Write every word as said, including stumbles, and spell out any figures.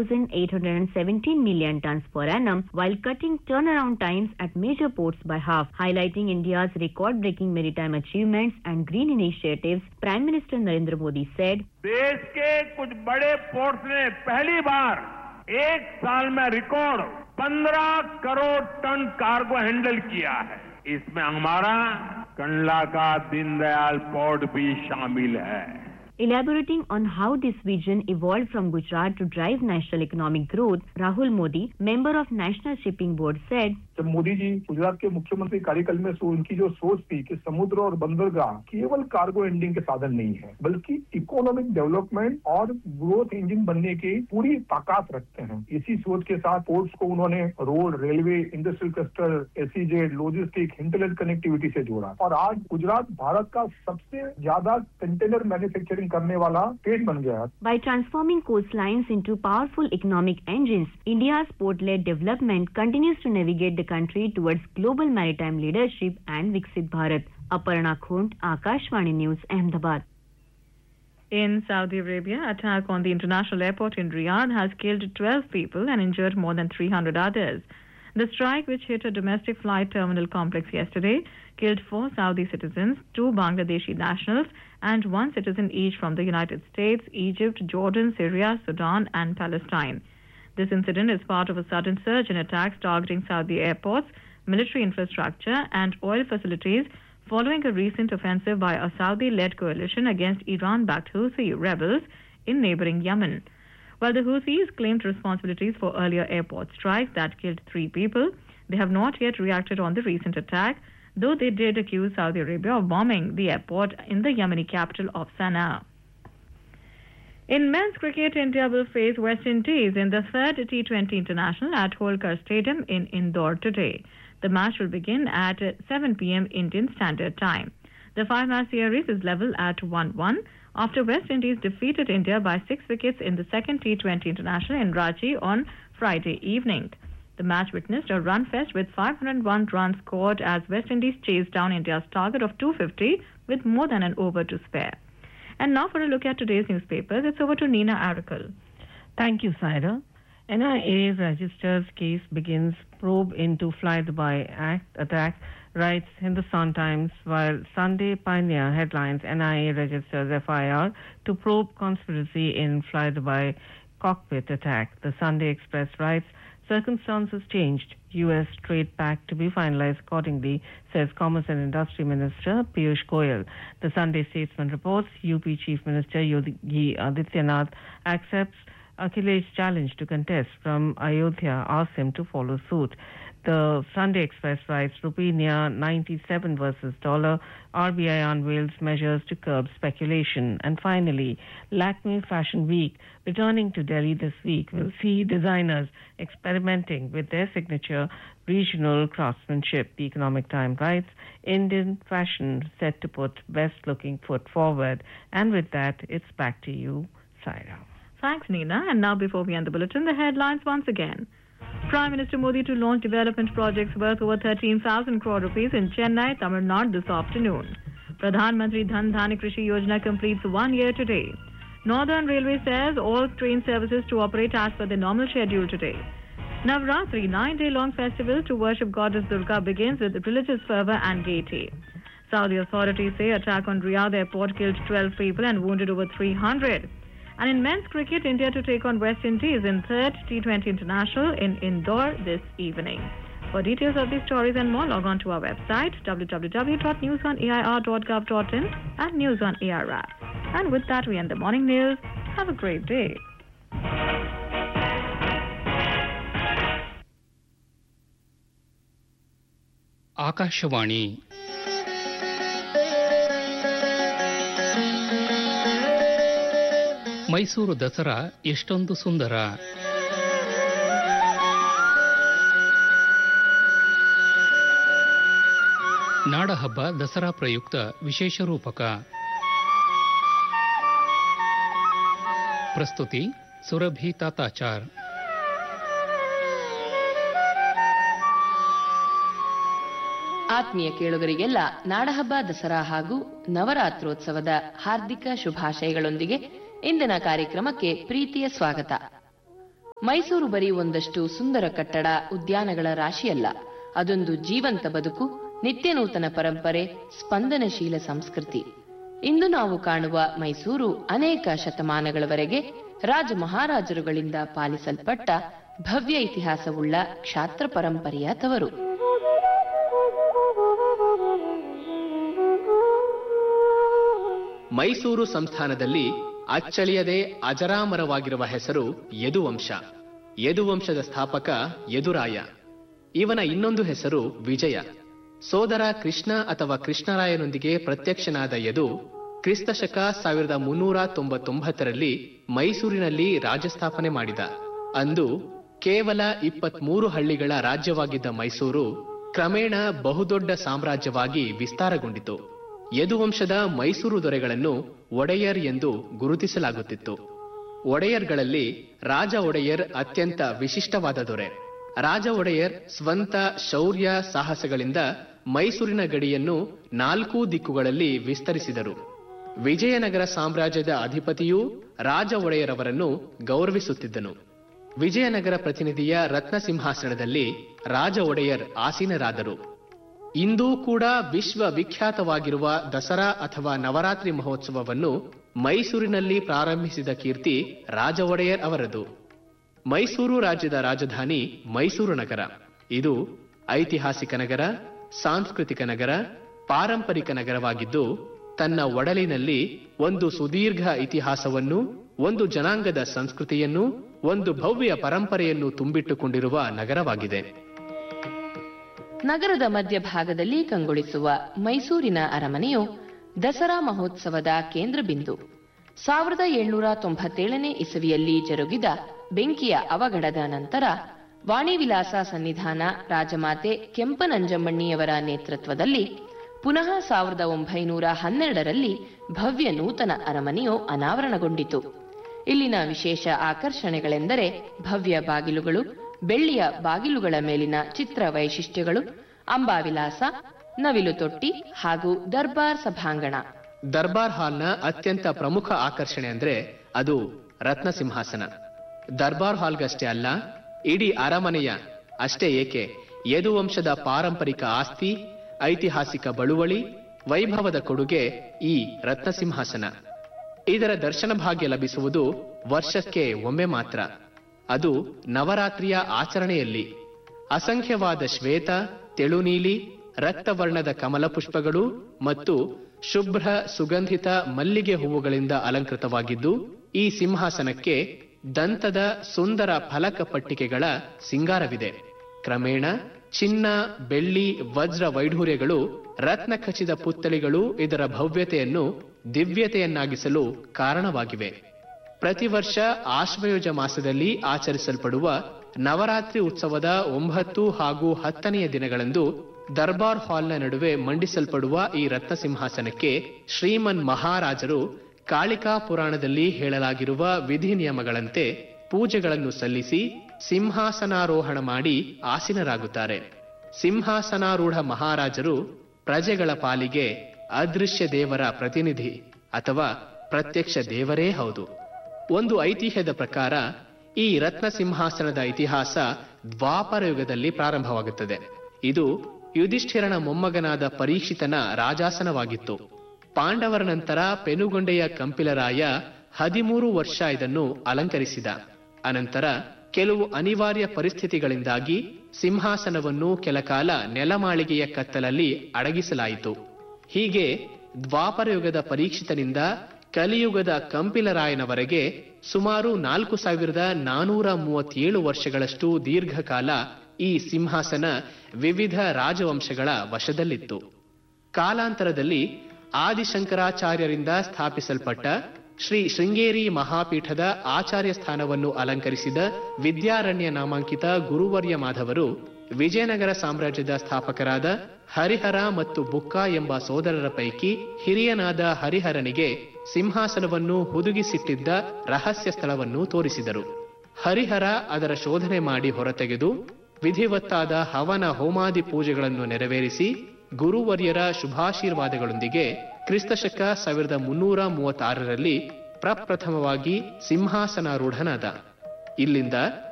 thousand eight hundred seventeen million tons per annum, while cutting turnaround times at major ports by half. Highlighting India's record-breaking maritime achievements and green initiatives, Prime Minister Narendra Modi said, देश के कुछ बड़े ports ने पहली बार एक साल में record पंद्रह करोड़ टन कार्गो हैंडल किया है। इसमें हमारा कंडला का दीनदयाल पोर्ट भी शामिल है। Elaborating on how this vision evolved from Gujarat to drive national economic growth, Rahul Modi, member of National Shipping Board, said, जब मोदी जी गुजरात के मुख्यमंत्री कार्यकाल में सो उनकी जो सोच थी कि समुद्र और बंदरगाह केवल कार्गो हैंडलिंग के साधन नहीं है, बल्कि इकोनॉमिक डेवलपमेंट और ग्रोथ इंजन बनने की पूरी ताकत रखते हैं। इसी सोच के साथ पोर्ट्स को उन्होंने road, railway, industrial cluster, SEZ, logistic, internet connectivity से जोड़ा और आज गुजरात भारत का सबसे ज्यादा कंटेनर मैन्युफैक्चरिंग करने वाला स्टेट बन गया। By transforming coastlines into powerful economic engines, India's port-led development continues to navigate the country towards global maritime leadership and Viksit Bharat. Aparna Khont, Akashvani News, Ahmedabad. In Saudi Arabia, attack on the international airport in Riyadh has killed twelve people and injured more than three hundred others. The strike, which hit a domestic flight terminal complex yesterday, killed four Saudi citizens, two Bangladeshi nationals, and one citizen each from the United States, Egypt, Jordan, Syria, Sudan, and Palestine. This incident is part of a sudden surge in attacks targeting Saudi airports, military infrastructure, and oil facilities following a recent offensive by a Saudi-led coalition against Iran-backed Houthi rebels in neighboring Yemen. While the Houthis claimed responsibilities for earlier airport strikes that killed three people, they have not yet reacted on the recent attack, though they did accuse Saudi Arabia of bombing the airport in the Yemeni capital of Sana'a. In men's cricket, India will face West Indies in the third T twenty International at Holkar Stadium in Indore today. The match will begin at seven p.m. Indian Standard Time. The five-match series is level at one one after West Indies defeated India by six wickets in the second T twenty International in Ranchi on Friday evening. The match witnessed a run fest with five hundred one runs scored as West Indies chased down India's target of two hundred fifty with more than an over to spare. And now for a look at today's newspapers, it's over to Nina Arakel. Thank you, Saira. N I A registers case begins probe into Fly Dubai Act attack, writes Hindustan Times, while Sunday Pioneer headlines N I A registers F I R to probe conspiracy in Fly Dubai cockpit attack. The Sunday Express writes, circumstances changed. U S trade pact to be finalized accordingly, says Commerce and Industry Minister Piyush Goyal. The Sunday Statesman reports U P Chief Minister Yogi Adityanath accepts Akhilesh's challenge to contest from Ayodhya, asks him to follow suit. The Sunday Express writes, rupee near ninety-seven versus dollar, R B I unveils measures to curb speculation. And finally, Lakme Fashion Week, returning to Delhi this week, will see designers experimenting with their signature regional craftsmanship. The Economic Times writes, Indian fashion set to put best-looking foot forward. And with that, it's back to you, Saira. Thanks, Nina. And now, before we end the bulletin, the headlines once again. Prime Minister Modi to launch development projects worth over thirteen thousand crore rupees in Chennai, Tamil Nadu this afternoon. Pradhan Mantri Dhan Dhanya Krishi Yojana completes one year today. Northern Railway says all train services to operate as per the normal schedule today. Navratri, nine-day-long festival to worship goddess Durga, begins with religious fervour and gaiety. Saudi authorities say attack on Riyadh airport killed twelve people and wounded over three hundred. And in men's cricket, India to take on West Indies in third T twenty International in Indore this evening. For details of these stories and more, log on to our website w w w dot news on a i r dot gov dot in and News on A R app. And with that, we end the morning news. Have a great day. Akashvani Mysuru Dasara ಎಷ್ಟೊಂದು ಸುಂದರ. ನಾಡಹಬ್ಬ ದಸರಾ ಪ್ರಯುಕ್ತ ವಿಶೇಷ ರೂಪಕ. ಪ್ರಸ್ತುತಿ ಸುರಭಿ ತಾತಾಚಾರ್. ಆತ್ಮೀಯ ಕೇಳುಗರಿಗೆಲ್ಲ ನಾಡಹಬ್ಬ ದಸರಾ ಹಾಗೂ ನವರಾತ್ರೋತ್ಸವದ ಹಾರ್ದಿಕ ಶುಭಾಶಯಗಳೊಂದಿಗೆ ಇಂದಿನ ಕಾರ್ಯಕ್ರಮಕ್ಕೆ ಪ್ರೀತಿಯ ಸ್ವಾಗತ. ಮೈಸೂರು ಬರೀ ಒಂದಷ್ಟು ಸುಂದರ ಕಟ್ಟಡ, ಉದ್ಯಾನಗಳ ರಾಶಿಯಲ್ಲ. ಅದೊಂದು ಜೀವಂತ ಬದುಕು, ನಿತ್ಯ ನೂತನ ಪರಂಪರೆ, ಸ್ಪಂದನಶೀಲ ಸಂಸ್ಕೃತಿ. ಇಂದು ನಾವು ಕಾಣುವ ಮೈಸೂರು ಅನೇಕ ಶತಮಾನಗಳವರೆಗೆ ರಾಜ ಮಹಾರಾಜರುಗಳಿಂದ ಪಾಲಿಸಲ್ಪಟ್ಟ ಭವ್ಯ ಇತಿಹಾಸವುಳ್ಳ ಕ್ಷಾತ್ರ ಪರಂಪರೆಯ ತವರು. ಮೈಸೂರು ಸಂಸ್ಥಾನದಲ್ಲಿ ಅಚ್ಚಳಿಯದೆ ಅಜರಾಮರವಾಗಿರುವ ಹೆಸರು ಯದುವಂಶ. ಯದುವಂಶದ ಸ್ಥಾಪಕ ಯದುರಾಯ. ಇವನ ಇನ್ನೊಂದು ಹೆಸರು ವಿಜಯ. ಸೋದರ ಕೃಷ್ಣ ಅಥವಾ ಕೃಷ್ಣರಾಯನೊಂದಿಗೆ ಪ್ರತ್ಯಕ್ಷನಾದ ಯದು ಕ್ರಿಸ್ತಶಕ ಸಾವಿರದ ಮುನ್ನೂರ ತೊಂಬತ್ತೊಂಬತ್ತರಲ್ಲಿ ಮೈಸೂರಿನಲ್ಲಿ ರಾಜ್ಯಸ್ಥಾಪನೆ ಮಾಡಿದ. ಅಂದು ಕೇವಲ ಇಪ್ಪತ್ಮೂರು ಹಳ್ಳಿಗಳ ರಾಜ್ಯವಾಗಿದ್ದ ಮೈಸೂರು ಕ್ರಮೇಣ ಬಹುದೊಡ್ಡ ಸಾಮ್ರಾಜ್ಯವಾಗಿ ವಿಸ್ತಾರಗೊಂಡಿತು. ಯದುವಂಶದ ಮೈಸೂರು ದೊರೆಗಳನ್ನು ಒಡೆಯರ್ ಎಂದು ಗುರುತಿಸಲಾಗುತ್ತಿತ್ತು. ಒಡೆಯರ್ಗಳಲ್ಲಿ ರಾಜ ಒಡೆಯರ್ ಅತ್ಯಂತ ವಿಶಿಷ್ಟವಾದ ದೊರೆ. ರಾಜ ಒಡೆಯರ್ ಸ್ವಂತ ಶೌರ್ಯ ಸಾಹಸಗಳಿಂದ ಮೈಸೂರಿನ ಗಡಿಯನ್ನು ನಾಲ್ಕೂ ದಿಕ್ಕುಗಳಲ್ಲಿ ವಿಸ್ತರಿಸಿದರು. ವಿಜಯನಗರ ಸಾಮ್ರಾಜ್ಯದ ಅಧಿಪತಿಯೂ ರಾಜ ಒಡೆಯರವರನ್ನು ಗೌರವಿಸುತ್ತಿದ್ದನು. ವಿಜಯನಗರ ಪ್ರತಿನಿಧಿಯ ರತ್ನ ಸಿಂಹಾಸನದಲ್ಲಿ ರಾಜ ಒಡೆಯರ್ ಆಸೀನರಾದರು. ಇಂದೂ ಕೂಡ ವಿಶ್ವ ವಿಖ್ಯಾತವಾಗಿರುವ ದಸರಾ ಅಥವಾ ನವರಾತ್ರಿ ಮಹೋತ್ಸವವನ್ನು ಮೈಸೂರಿನಲ್ಲಿ ಪ್ರಾರಂಭಿಸಿದ ಕೀರ್ತಿ ರಾಜ ಒಡೆಯರ್ ಅವರದು. ಮೈಸೂರು ರಾಜ್ಯದ ರಾಜಧಾನಿ ಮೈಸೂರು ನಗರ. ಇದು ಐತಿಹಾಸಿಕ ನಗರ, ಸಾಂಸ್ಕೃತಿಕ ನಗರ, ಪಾರಂಪರಿಕ ನಗರವಾಗಿದ್ದು ತನ್ನ ಒಡಲಿನಲ್ಲಿ ಒಂದು ಸುದೀರ್ಘ ಇತಿಹಾಸವನ್ನು, ಒಂದು ಜನಾಂಗದ ಸಂಸ್ಕೃತಿಯನ್ನು, ಒಂದು ಭವ್ಯ ಪರಂಪರೆಯನ್ನು ತುಂಬಿಟ್ಟುಕೊಂಡಿರುವ ನಗರವಾಗಿದೆ. ನಗರದ ಮಧ್ಯಭಾಗದಲ್ಲಿ ಕಂಗೊಳಿಸುವ ಮೈಸೂರಿನ ಅರಮನೆಯು ದಸರಾ ಮಹೋತ್ಸವದ ಕೇಂದ್ರ ಬಿಂದು. ಸಾವಿರದ ಏಳ್ನೂರ ತೊಂಬತ್ತೇಳನೇ ಇಸವಿಯಲ್ಲಿ ಜರುಗಿದ ಬೆಂಕಿಯ ಅವಘಡದ ನಂತರ ವಾಣಿವಿಲಾಸ ಸನ್ನಿಧಾನ ರಾಜಮಾತೆ ಕೆಂಪನಂಜಮ್ಮಣ್ಣಿಯವರ ನೇತೃತ್ವದಲ್ಲಿ ಪುನಃ ಸಾವಿರದ ಒಂಬೈನೂರ ಹನ್ನೆರಡರಲ್ಲಿ ಭವ್ಯ ನೂತನ ಅರಮನೆಯು ಅನಾವರಣಗೊಂಡಿತು. ಇಲ್ಲಿನ ವಿಶೇಷ ಆಕರ್ಷಣೆಗಳೆಂದರೆ ಭವ್ಯ ಬಾಗಿಲುಗಳು, ಬೆಳ್ಳಿಯ ಬಾಗಿಲುಗಳ ಮೇಲಿನ ಚಿತ್ರ ವೈಶಿಷ್ಟ್ಯಗಳು, ಅಂಬಾವಿಲಾಸ, ನವಿಲು ತೊಟ್ಟಿ ಹಾಗೂ ದರ್ಬಾರ್ ಸಭಾಂಗಣ. ದರ್ಬಾರ್ ಹಾಲ್ನ ಅತ್ಯಂತ ಪ್ರಮುಖ ಆಕರ್ಷಣೆ ಅಂದ್ರೆ ಅದು ರತ್ನ ಸಿಂಹಾಸನ. ದರ್ಬಾರ್ ಹಾಲ್ಗಷ್ಟೇ ಅಲ್ಲ, ಇಡೀ ಅರಮನೆಯ ಅಷ್ಟೇ ಏಕೆ ಯದುವಂಶದ ಪಾರಂಪರಿಕ ಆಸ್ತಿ, ಐತಿಹಾಸಿಕ ಬಳುವಳಿ, ವೈಭವದ ಕೊಡುಗೆ ಈ ರತ್ನ ಸಿಂಹಾಸನ. ಇದರ ದರ್ಶನ ಭಾಗ್ಯ ಲಭಿಸುವುದು ವರ್ಷಕ್ಕೆ ಒಮ್ಮೆ ಮಾತ್ರ. ಅದು ನವರಾತ್ರಿಯ ಆಚರಣೆಯಲ್ಲಿ. ಅಸಂಖ್ಯವಾದ ಶ್ವೇತ, ತೆಳುನೀಲಿ, ರಕ್ತವರ್ಣದ ಕಮಲ ಪುಷ್ಪಗಳು ಮತ್ತು ಶುಭ್ರ ಸುಗಂಧಿತ ಮಲ್ಲಿಗೆ ಹೂವುಗಳಿಂದ ಅಲಂಕೃತವಾಗಿದ್ದು ಈ ಸಿಂಹಾಸನಕ್ಕೆ ದಂತದ ಸುಂದರ ಫಲಕ ಪಟ್ಟಿಕೆಗಳ ಸಿಂಗಾರವಿದೆ. ಕ್ರಮೇಣ ಚಿನ್ನ, ಬೆಳ್ಳಿ, ವಜ್ರ ವೈಢೂರ್ಯಗಳು, ರತ್ನ ಖಚಿತ ಪುತ್ತಳಿಗಳು ಇದರ ಭವ್ಯತೆಯನ್ನು ದಿವ್ಯತೆಯನ್ನಾಗಿಸಲು ಕಾರಣವಾಗಿವೆ. ಪ್ರತಿ ವರ್ಷ ಆಶ್ವಯುಜ ಮಾಸದಲ್ಲಿ ಆಚರಿಸಲ್ಪಡುವ ನವರಾತ್ರಿ ಉತ್ಸವದ ಒಂಬತ್ತು ಹಾಗೂ ಹತ್ತನೆಯ ದಿನಗಳಂದು ದರ್ಬಾರ್ ಹಾಲ್ನ ನಡುವೆ ಮಂಡಿಸಲ್ಪಡುವ ಈ ರತ್ನ ಸಿಂಹಾಸನಕ್ಕೆ ಶ್ರೀಮನ್ ಮಹಾರಾಜರು ಕಾಳಿಕಾ ಪುರಾಣದಲ್ಲಿ ಹೇಳಲಾಗಿರುವ ವಿಧಿ ನಿಯಮಗಳಂತೆ ಪೂಜೆಗಳನ್ನು ಸಲ್ಲಿಸಿ ಸಿಂಹಾಸನಾರೋಹಣ ಮಾಡಿ ಆಸೀನರಾಗುತ್ತಾರೆ. ಸಿಂಹಾಸನಾರೂಢ ಮಹಾರಾಜರು ಪ್ರಜೆಗಳ ಪಾಲಿಗೆ ಅದೃಶ್ಯ ದೇವರ ಪ್ರತಿನಿಧಿ ಅಥವಾ ಪ್ರತ್ಯಕ್ಷ ದೇವರೇ ಹೌದು. ಒಂದು ಐತಿಹ್ಯದ ಪ್ರಕಾರ ಈ ರತ್ನ ಸಿಂಹಾಸನದ ಇತಿಹಾಸ ದ್ವಾಪರ ಯುಗದಲ್ಲಿ ಪ್ರಾರಂಭವಾಗುತ್ತದೆ. ಇದು ಯುಧಿಷ್ಠಿರನ ಮೊಮ್ಮಗನಾದ ಪರೀಕ್ಷಿತನ ರಾಜಾಸನವಾಗಿತ್ತು. ಪಾಂಡವರ ನಂತರ ಪೆನುಗೊಂಡೆಯ ಕಂಪಿಲರಾಯ ಹದಿಮೂರು ವರ್ಷ ಇದನ್ನು ಅಲಂಕರಿಸಿದ. ಅನಂತರ ಕೆಲವು ಅನಿವಾರ್ಯ ಪರಿಸ್ಥಿತಿಗಳಿಂದಾಗಿ ಸಿಂಹಾಸನವನ್ನು ಕೆಲಕಾಲ ನೆಲಮಾಳಿಗೆಯ ಕತ್ತಲಲ್ಲಿ ಅಡಗಿಸಲಾಯಿತು. ಹೀಗೆ ದ್ವಾಪರ ಯುಗದ ಪರೀಕ್ಷಿತನಿಂದ ಕಲಿಯುಗದ ಕಂಪಿಲರಾಯನವರೆಗೆ ಸುಮಾರು ನಾಲ್ಕು ಸಾವಿರದ ನಾನೂರ ಮೂವತ್ತೇಳು ವರ್ಷಗಳಷ್ಟು ದೀರ್ಘಕಾಲ ಈ ಸಿಂಹಾಸನ ವಿವಿಧ ರಾಜವಂಶಗಳ ವಶದಲ್ಲಿತ್ತು. ಕಾಲಾಂತರದಲ್ಲಿ ಆದಿಶಂಕರಾಚಾರ್ಯರಿಂದ ಸ್ಥಾಪಿಸಲ್ಪಟ್ಟ ಶ್ರೀ ಶೃಂಗೇರಿ ಮಹಾಪೀಠದ ಆಚಾರ್ಯ ಸ್ಥಾನವನ್ನು ಅಲಂಕರಿಸಿದ ವಿದ್ಯಾರಣ್ಯ ನಾಮಾಂಕಿತ ಗುರುವರ್ಯ ಮಾಧವರು ವಿಜಯನಗರ ಸಾಮ್ರಾಜ್ಯದ ಸ್ಥಾಪಕರಾದ ಹರಿಹರ ಮತ್ತು ಬುಕ್ಕ ಎಂಬ ಸೋದರರ ಪೈಕಿ ಹಿರಿಯನಾದ ಹರಿಹರನಿಗೆ ಸಿಂಹಾಸನವನ್ನು ಹುದುಗಿಸಿಟ್ಟಿದ್ದ ರಹಸ್ಯ ಸ್ಥಳವನ್ನು ತೋರಿಸಿದರು. ಹರಿಹರ ಅದರ ಶೋಧನೆ ಮಾಡಿ ಹೊರತೆಗೆದು ವಿಧಿವತ್ತಾದ ಹವನ ಹೋಮಾದಿ ಪೂಜೆಗಳನ್ನು ನೆರವೇರಿಸಿ ಗುರುವರ್ಯರ ಶುಭಾಶೀರ್ವಾದಗಳೊಂದಿಗೆ ಕ್ರಿಸ್ತಶಕ ಸಾವಿರದ ಮುನ್ನೂರ ಮೂವತ್ತಾರರಲ್ಲಿ ಪ್ರಪ್ರಥಮವಾಗಿ ಸಿಂಹಾಸನಾರೂಢನಾದ. ಇಲ್ಲಿಂದ